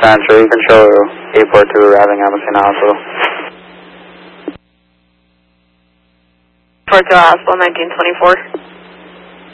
Century, control 842 arriving at Messina Hospital. 42 Hospital, 1924.